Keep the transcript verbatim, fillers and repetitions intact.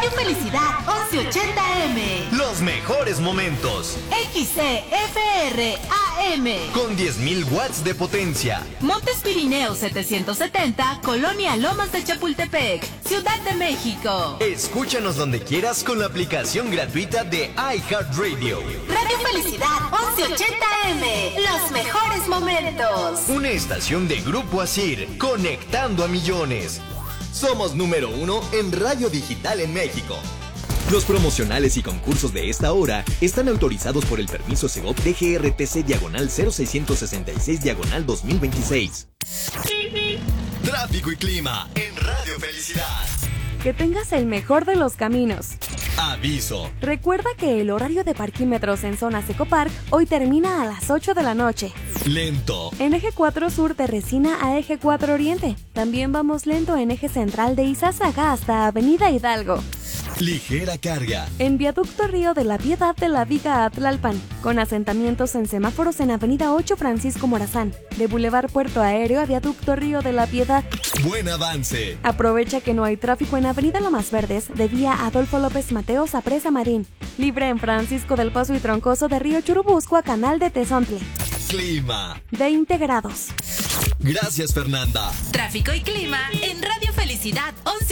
Radio Felicidad once ochenta eme. Los mejores momentos. X C F R A M. Con diez mil watts de potencia. Montes Pirineos setecientos setenta, Colonia Lomas de Chapultepec, Ciudad de México. Escúchanos donde quieras con la aplicación gratuita de iHeartRadio. Radio Felicidad once ochenta eme. Los mejores momentos. Una estación de Grupo Asir, conectando a millones. Somos número uno en radio digital en México. Los promocionales y concursos de esta hora están autorizados por el permiso Segov D G R T C diagonal cero seiscientos sesenta y seis diagonal dos mil veintiséis. Tráfico y clima en Radio Felicidad. Que tengas el mejor de los caminos. Aviso. Recuerda que el horario de parquímetros en zonas Ecopark hoy termina a las ocho de la noche. Lento. En eje cuatro sur de Resina a eje cuatro oriente. También vamos lento en eje central de Izazaga hasta Avenida Hidalgo. Ligera carga. En viaducto Río de la Piedad de la Viga a Tlalpan, con asentamientos en semáforos en Avenida ocho Francisco Morazán, de Boulevard Puerto Aéreo a viaducto Río de la Piedad. Buen avance. Aprovecha que no hay tráfico en Avenida Lomas Verdes, de vía Adolfo López Mateos a Presa Marín. Libre en Francisco del Paso y Troncoso de Río Churubusco a Canal de Tezontle. Clima. veinte grados. Gracias, Fernanda. Tráfico y clima en Radio Felicidad once